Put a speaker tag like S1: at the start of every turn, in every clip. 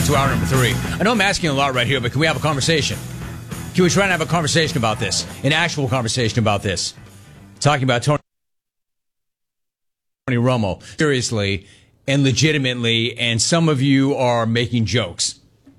S1: on to hour number 3. I know I'm asking a lot right here, but can we have a conversation? Can we try and have a conversation about this? An actual conversation about this? Talking about Tony Romo, seriously and legitimately, and some of you are making jokes.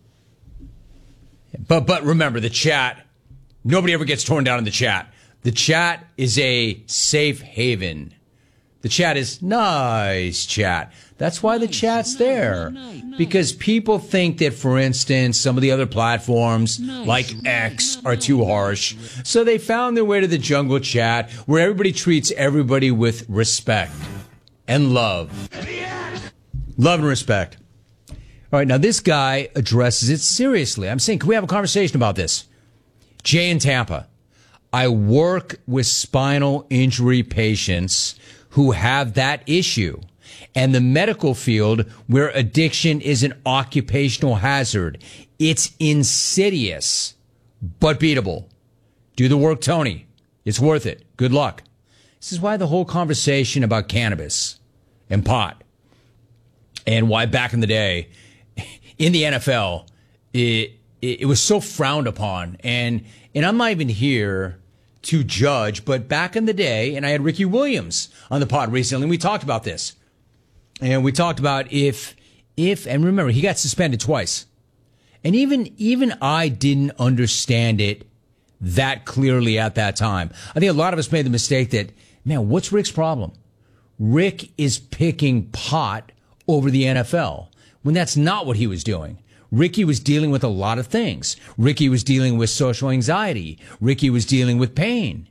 S1: But remember, the chat, nobody ever gets torn down in the chat. The chat is a safe haven. The chat is nice chat. That's why the chat's there. Because people think that, for instance, some of the other platforms like X are too harsh. So they found their way to the jungle chat where everybody treats everybody with respect and love. Love and respect. All right, now this guy addresses it seriously. I'm saying, can we have a conversation about this? Jay in Tampa. I work with spinal injury patients who have that issue, and the medical field where addiction is an occupational hazard. It's insidious, but beatable. Do the work, Tony. It's worth it. Good luck. This is why the whole conversation about cannabis and pot, and why back in the day in the NFL, it was so frowned upon. And I'm not even here to judge, but back in the day, and I had Ricky Williams on the pod recently, and we talked about this. And we talked about if, and remember, he got suspended twice. And even I didn't understand it that clearly at that time. I think a lot of us made the mistake that, man, what's Rick's problem? Rick is picking pot over the NFL, when that's not what he was doing. Ricky was dealing with a lot of things. Ricky was dealing with social anxiety. Ricky was dealing with pain.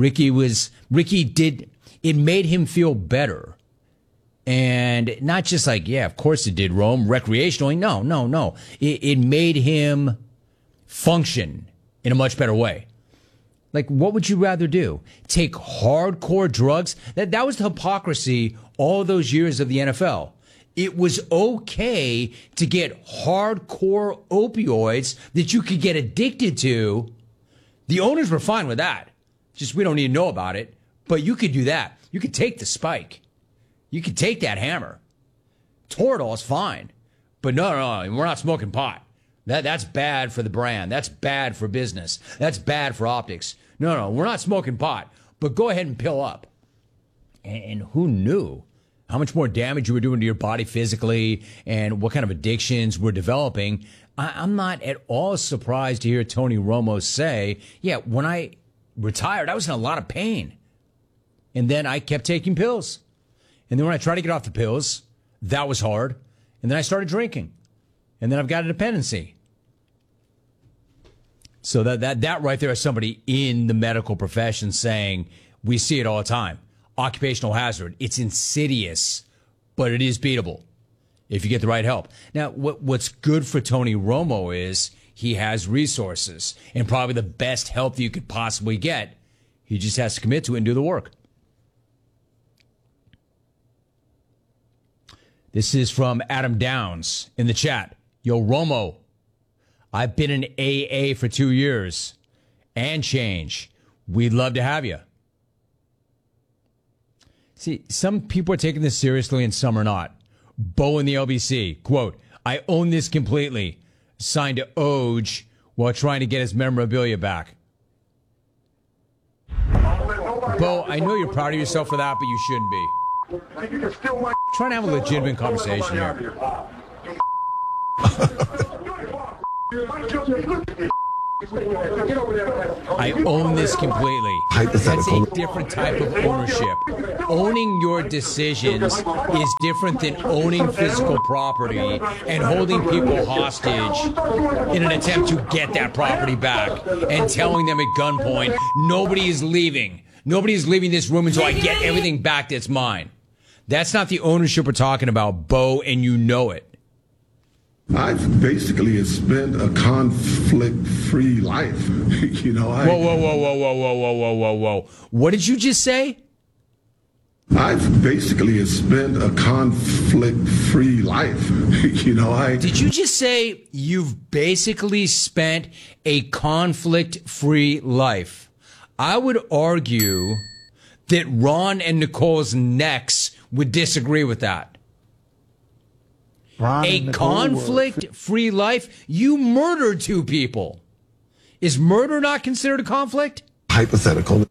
S1: It made him feel better. And not just like, yeah, of course it did, Rome, recreationally. No. It made him function in a much better way. Like, what would you rather do? Take hardcore drugs? That was the hypocrisy all those years of the NFL. It was okay to get hardcore opioids that you could get addicted to. The owners were fine with that. Just we don't need to know about it. But you could do that. You could take the spike. You could take that hammer. Toradol is fine. But no, we're not smoking pot. That's bad for the brand. That's bad for business. That's bad for optics. No, we're not smoking pot. But go ahead and pill up. And who knew how much more damage you were doing to your body physically and what kind of addictions we're developing? I'm not at all surprised to hear Tony Romo say, yeah, when I retired, I was in a lot of pain. And then I kept taking pills. And then when I tried to get off the pills, that was hard. And then I started drinking. And then I've got a dependency. So that right there is somebody in the medical profession saying, we see it all the time. Occupational hazard. It's insidious, but it is beatable if you get the right help. Now, what's good for Tony Romo is he has resources and probably the best help that you could possibly get. He just has to commit to it and do the work. This is from Adam Downs in the chat. Yo, Romo, I've been in AA for 2 years and change. We'd love to have you. See, some people are taking this seriously and some are not. Bo in the LBC, quote, I own this completely. Signed to Oj while trying to get his memorabilia back. Bo, I know you're proud of yourself for that, but you shouldn't be. Trying to have a legitimate conversation here. I own this completely. That's a different type of ownership. Owning your decisions is different than owning physical property and holding people hostage in an attempt to get that property back and telling them at gunpoint, nobody is leaving. Nobody is leaving this room until I get everything back that's mine. That's not the ownership we're talking about, Bo, and you know it.
S2: I've basically spent a conflict-free life.
S1: Whoa. What did you just say?
S2: I've basically spent a conflict-free life.
S1: Did you just say you've basically spent a conflict-free life? I would argue that Ron and Nicole's necks would disagree with that. A conflict-free life? You murdered 2 people. Is murder not considered a conflict?
S2: Hypothetical.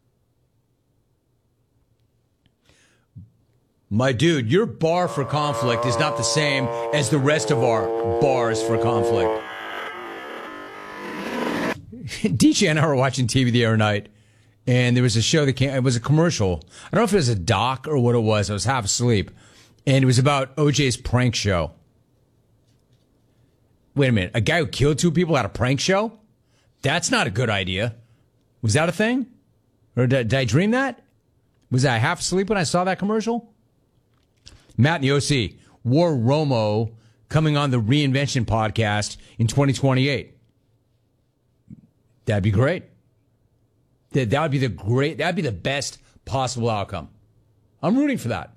S1: My dude, your bar for conflict is not the same as the rest of our bars for conflict. DJ and I were watching TV the other night, and there was a show that came, it was a commercial. I don't know if it was a doc or what it was. I was half asleep. And it was about OJ's prank show. Wait a minute. A guy who killed 2 people had a prank show? That's not a good idea. Was that a thing? Or did I dream that? Was I half asleep when I saw that commercial? Matt and the OC, War Romo coming on the Reinvention podcast in 2028. That'd be great. That would be that'd be the best possible outcome. I'm rooting for that.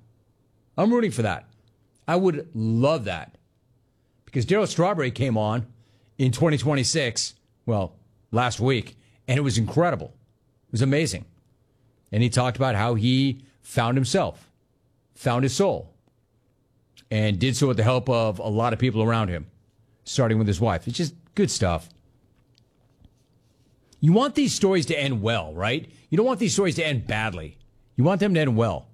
S1: I would love that. Because Darryl Strawberry came on in 2026, well, last week, and it was incredible. It was amazing. And he talked about how he found himself, found his soul, and did so with the help of a lot of people around him, starting with his wife. It's just good stuff. You want these stories to end well, right? You don't want these stories to end badly. You want them to end well.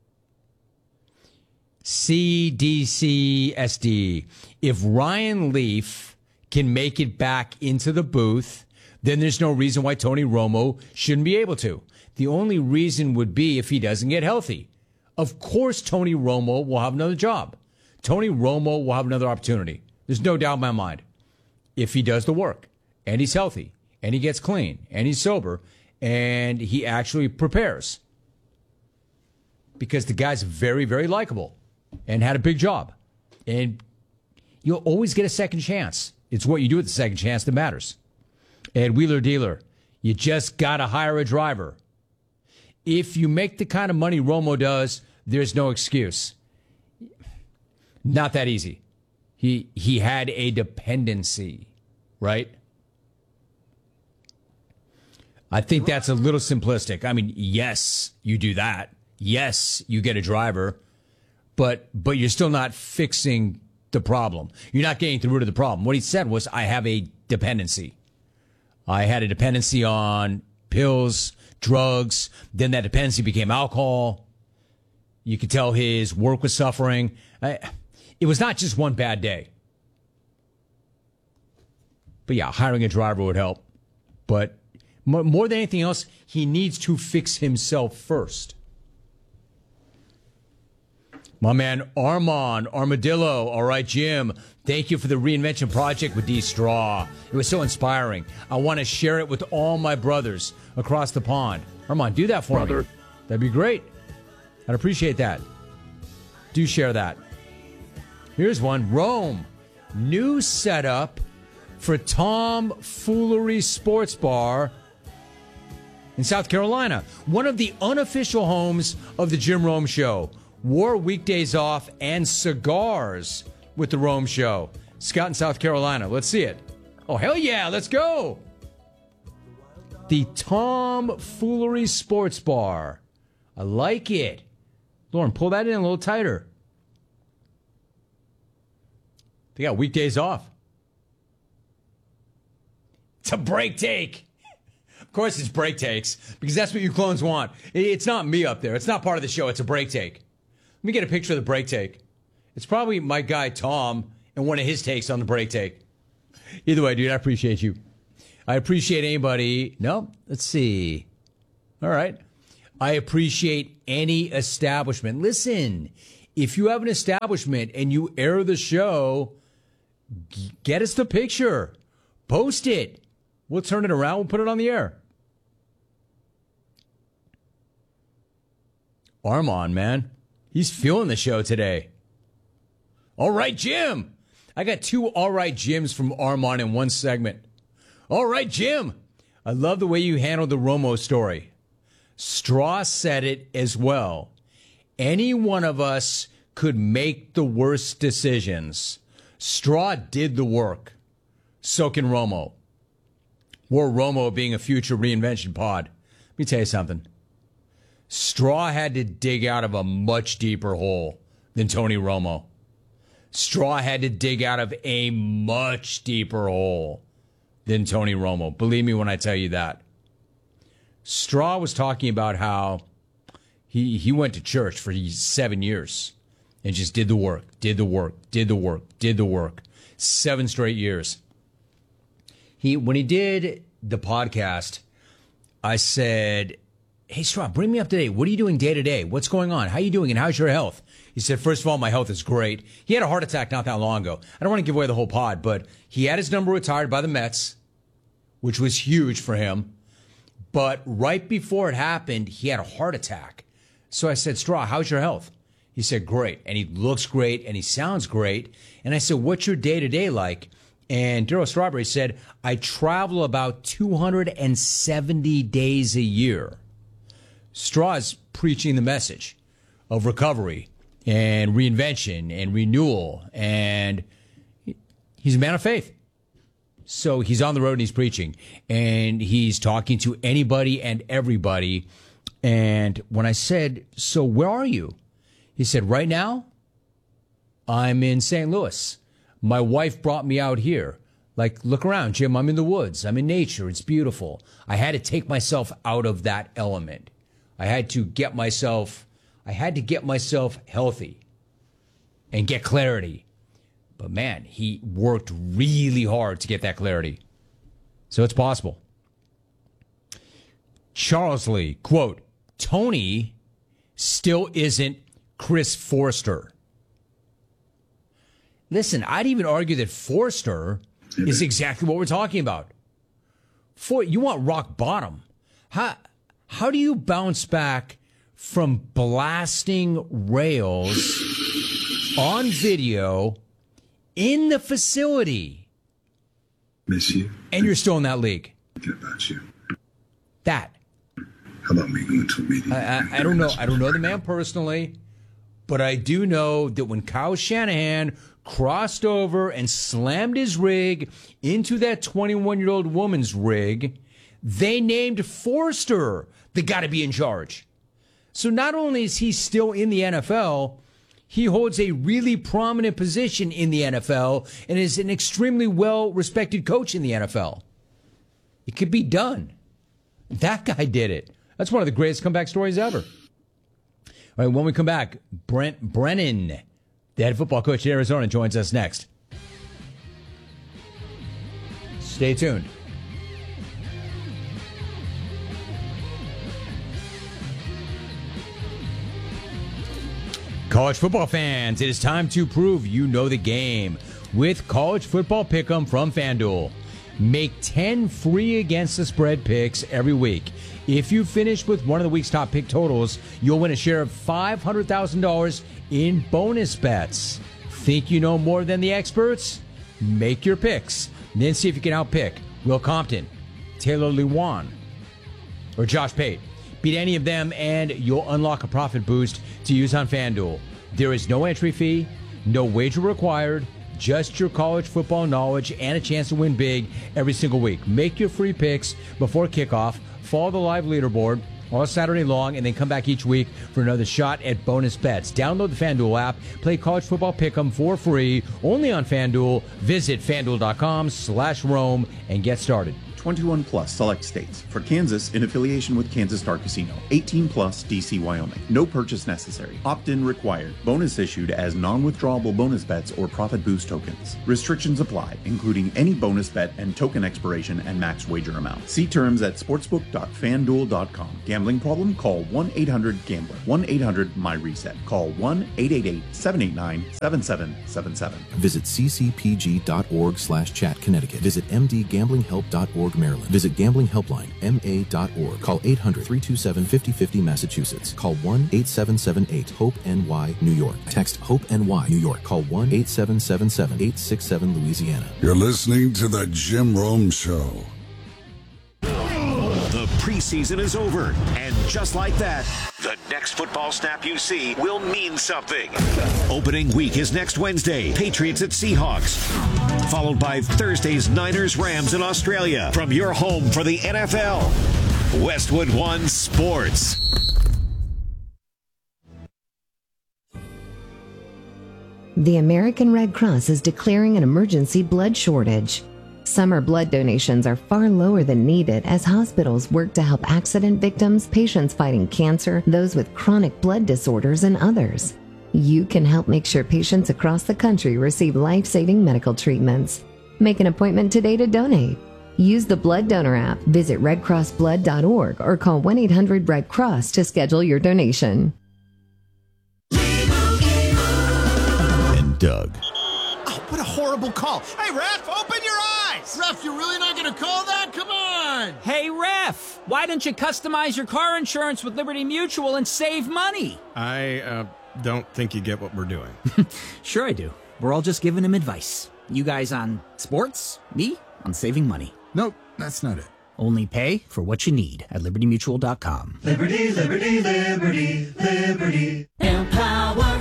S1: CDCSD. If Ryan Leaf can make it back into the booth, then there's no reason why Tony Romo shouldn't be able to. The only reason would be if he doesn't get healthy. Of course, Tony Romo will have another job. Tony Romo will have another opportunity. There's no doubt in my mind. If he does the work, and he's healthy, and he gets clean, and he's sober, and he actually prepares. Because the guy's very, very likable and had a big job. And you'll always get a second chance. It's what you do with the second chance that matters. And Wheeler Dealer, you just got to hire a driver. If you make the kind of money Romo does, there's no excuse. Not that easy. He had a dependency, right? I think that's a little simplistic. I mean, yes, you do that. Yes, you get a driver, but you're still not fixing the problem. You're not getting to the root of the problem. What he said was, I have a dependency. I had a dependency on pills, drugs. Then that dependency became alcohol. You could tell his work was suffering. It was not just one bad day. But yeah, hiring a driver would help. But more than anything else, he needs to fix himself first. My man Armand Armadillo. All right, Jim. Thank you for the reinvention project with D Straw. It was so inspiring. I want to share it with all my brothers across the pond. Armand, do that for me. That'd be great. I'd appreciate that. Do share that. Here's one. Rome. New setup for Tom Foolery Sports Bar in South Carolina. One of the unofficial homes of the Jim Rome Show. War weekdays off and cigars with the Rome Show. Scott in South Carolina. Let's see it. Oh, hell yeah. Let's go. The Tom Foolery Sports Bar. I like it. Lauren, pull that in a little tighter. They got weekdays off. It's a break take. Of course it's break takes, because that's what you clones want. It's not me up there. It's not part of the show. It's a break take. Let me get a picture of the break take. It's probably my guy Tom and one of his takes on the break take. Either way, dude, I appreciate you. I appreciate anybody. No, let's see. All right. I appreciate any establishment. Listen, if you have an establishment and you air the show, get us the picture. Post it. We'll turn it around. We'll put it on the air. Armand, man. He's feeling the show today. All right, Jim. I got 2 all right Jims from Armand in one segment. All right, Jim. I love the way you handled the Romo story. Straw said it as well. Any one of us could make the worst decisions. Straw did the work. So can Romo. Or Romo being a future reinvention pod. Let me tell you something. Straw had to dig out of a much deeper hole than Tony Romo. Straw had to dig out of a much deeper hole than Tony Romo. Believe me when I tell you that. Straw was talking about how he went to church for 7 years and just did the work, did the work, did the work, did the work. 7 straight years. When he did the podcast, I said, hey, Straw, bring me up to date. What are you doing day to day? What's going on? How are you doing? And how's your health? He said, first of all, my health is great. He had a heart attack not that long ago. I don't want to give away the whole pod, but he had his number retired by the Mets, which was huge for him. But right before it happened, he had a heart attack. So I said, Straw, how's your health? He said, great. And he looks great and he sounds great. And I said, what's your day to day like? And Darryl Strawberry said, I travel about 270 days a year. Straw's preaching the message of recovery and reinvention and renewal. And he's a man of faith. So he's on the road and he's preaching. And he's talking to anybody and everybody. And when I said, so where are you? He said, right now, I'm in St. Louis. My wife brought me out here. Like, look around, Jim. I'm in the woods. I'm in nature. It's beautiful. I had to take myself out of that element. I had to get myself healthy and get clarity. But man, he worked really hard to get that clarity. So it's possible. Charles Lee, quote, Tony still isn't Chris Forster. Listen, I'd even argue that Forster is exactly what we're talking about. You want rock bottom. How do you bounce back from blasting rails on video in the facility?
S3: Miss you.
S1: And you're still in that league.
S3: Thinking about you.
S1: That.
S3: How about me going to a meeting?
S1: I don't know. I don't know the man personally, but I do know that when Kyle Shanahan crossed over and slammed his rig into that 21-year-old woman's rig, they named Forster the guy to be in charge. So not only is he still in the NFL, he holds a really prominent position in the NFL and is an extremely well-respected coach in the NFL. It could be done. That guy did it. That's one of the greatest comeback stories ever. All right, when we come back, Brent Brennan, the head football coach at Arizona, joins us next. Stay tuned. College football fans, it is time to prove you know the game with College Football Pick'em from FanDuel. Make 10 free against the spread picks every week. If you finish with one of the week's top pick totals, you'll win a share of $500,000 in bonus bets. Think you know more than the experts? Make your picks. Then see if you can outpick Will Compton, Taylor Lewan, or Josh Pate. Beat any of them and you'll unlock a profit boost to use on FanDuel. There is no entry fee, no wager required, just your college football knowledge and a chance to win big every single week. Make your free picks before kickoff, follow the live leaderboard all Saturday long, and then come back each week for another shot at bonus bets. Download the FanDuel app, play College Football Pick'em for free, only on FanDuel. Visit FanDuel.com/Rome and get started.
S4: 21 plus select states. For Kansas, in affiliation with Kansas Star Casino. 18 plus DC, Wyoming. No purchase necessary. Opt-in required. Bonus issued as non-withdrawable bonus bets or profit boost tokens. Restrictions apply, including any bonus bet and token expiration and max wager amount. See terms at sportsbook.fanduel.com. Gambling problem? Call 1-800-GAMBLER. 1-800-MY-RESET. Call 1-888-789-7777.
S5: Visit ccpg.org/chat Connecticut. Visit mdgamblinghelp.org Maryland. Visit gamblinghelpline.ma.org. Call 800-327-5050 Massachusetts. Call 1-8778-HOPE-NY New York. Text HOPE-NY New York. Call 1-877-867 Louisiana.
S6: You're listening to the Jim Rome Show.
S7: The preseason is over, and just like that, the next football snap you see will mean something. Opening week is next Wednesday, Patriots at Seahawks, followed by Thursday's Niners-Rams in Australia. From your home for the NFL, Westwood One Sports.
S8: The American Red Cross is declaring an emergency blood shortage. Summer blood donations are far lower than needed as hospitals work to help accident victims, patients fighting cancer, those with chronic blood disorders, and others. You can help make sure patients across the country receive life-saving medical treatments. Make an appointment today to donate. Use the Blood Donor app, visit redcrossblood.org, or call 1-800-RED-CROSS to schedule your donation.
S5: And Doug.
S9: Oh, what a horrible call. Hey, Ref, open your eyes!
S10: Ref, you're really not going to call that? Come on!
S11: Hey, Ref, why don't you customize your car insurance with Liberty Mutual and save money?
S12: I don't think you get what we're doing.
S11: Sure I do. We're all just giving him advice. You guys on sports, me on saving money.
S6: Nope, that's not it.
S11: Only pay for what you need at libertymutual.com.
S13: Liberty, liberty, liberty, liberty. Empower.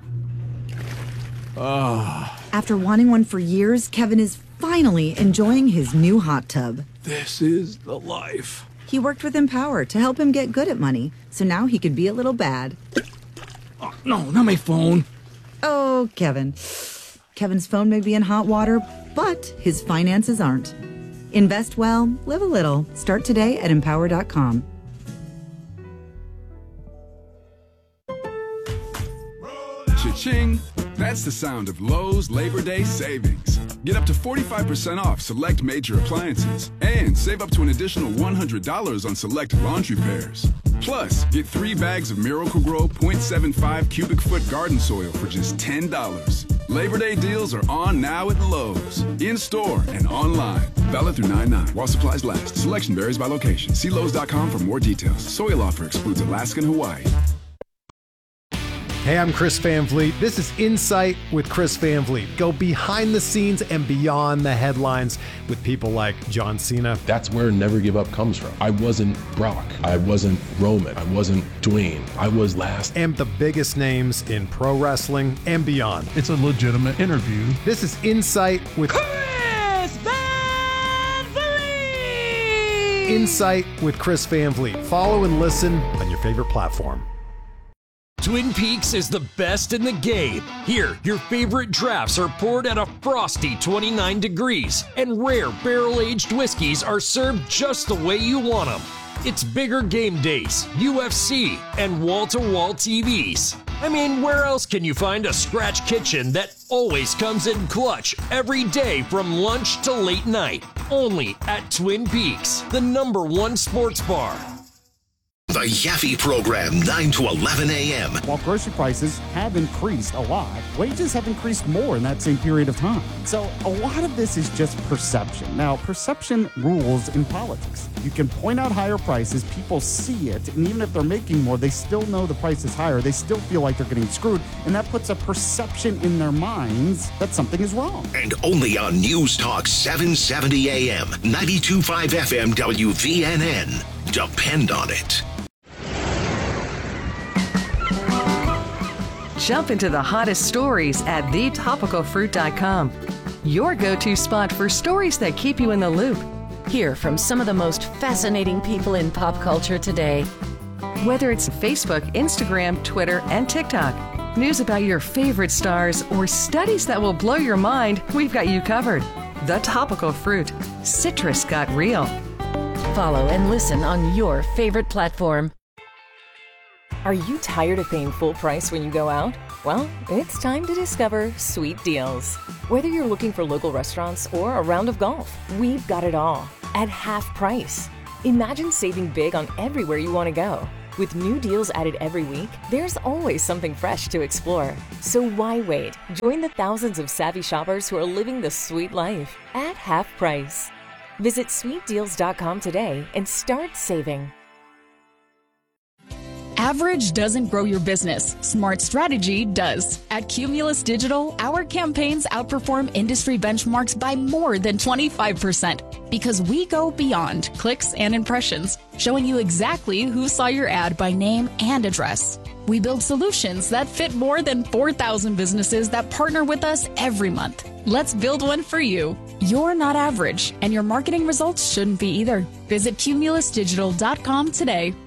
S14: After wanting one for years, Kevin is finally enjoying his new hot tub.
S6: This is the life.
S14: He worked with Empower to help him get good at money, so now he could be a little bad.
S10: Oh, no, not my phone.
S14: Oh, Kevin. Kevin's phone may be in hot water, but his finances aren't. Invest well, live a little. Start today at empower.com.
S6: Cha-ching! That's the sound of Lowe's Labor Day savings. Get up to 45% off select major appliances and save up to an additional $100 on select laundry pairs. Plus, get 3 bags of Miracle-Gro 0.75 cubic foot garden soil for just $10. Labor Day deals are on now at Lowe's. In-store and online. Valid through 9/9 while supplies last. Selection varies by location. See Lowe's.com for more details. Soil offer excludes Alaska and Hawaii.
S15: Hey, I'm Chris Van Vliet. This is Insight with Chris Van Vliet. Go behind the scenes and beyond the headlines with people like John Cena.
S16: That's where Never Give Up comes from. I wasn't Brock. I wasn't Roman. I wasn't Dwayne. I was last.
S15: And the biggest names in pro wrestling and beyond.
S17: It's a legitimate interview.
S15: This is Insight with
S13: Chris Van Vliet!
S15: Insight with Chris Van Vliet. Follow and listen on your favorite platform.
S18: Twin Peaks is the best in the game. Here, your favorite drafts are poured at a frosty 29 degrees, and rare barrel-aged whiskeys are served just the way you want them. It's bigger game days, UFC, and wall-to-wall TVs. I mean, where else can you find a scratch kitchen that always comes in clutch every day from lunch to late night? Only at Twin Peaks, the #1 sports bar.
S7: The Yaffe Program, 9 to 11 a.m.
S19: While grocery prices have increased a lot, wages have increased more in that same period of time. So a lot of this is just perception. Now, perception rules in politics. You can point out higher prices, people see it, and even if they're making more, they still know the price is higher. They still feel like they're getting screwed, and that puts a perception in their minds that something is wrong.
S7: And only on News Talk 770 AM, 92.5 FM WVNN. Depend on it.
S20: Jump into the hottest stories at thetopicalfruit.com. Your go-to spot for stories that keep you in the loop.
S21: Hear from some of the most fascinating people in pop culture today.
S20: Whether it's Facebook, Instagram, Twitter, and TikTok, news about your favorite stars, or studies that will blow your mind, we've got you covered. The Topical Fruit. Citrus got real.
S21: Follow and listen on your favorite platform.
S22: Are you tired of paying full price when you go out? Well, it's time to discover Sweet Deals. Whether you're looking for local restaurants or a round of golf, we've got it all at half price. Imagine saving big on everywhere you want to go. With new deals added every week, there's always something fresh to explore. So why wait? Join the thousands of savvy shoppers who are living the sweet life at half price. Visit sweetdeals.com today and start saving.
S23: Average doesn't grow your business. Smart strategy does. At Cumulus Digital, our campaigns outperform industry benchmarks by more than 25% because we go beyond clicks and impressions, showing you exactly who saw your ad by name and address. We build solutions that fit more than 4,000 businesses that partner with us every month. Let's build one for you. You're not average, and your marketing results shouldn't be either. Visit cumulusdigital.com today.